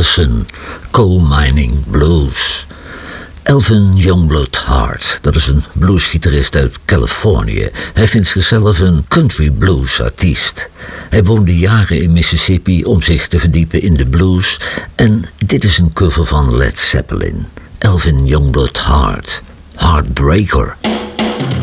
Allison, Coal Mining Blues. Elvin Youngblood Hart, dat is een bluesgitarist uit Californië. Hij vindt zichzelf een country blues artiest. Hij woonde jaren in Mississippi om zich te verdiepen in de blues. En dit is een cover van Led Zeppelin. Elvin Youngblood Hart, Heartbreaker.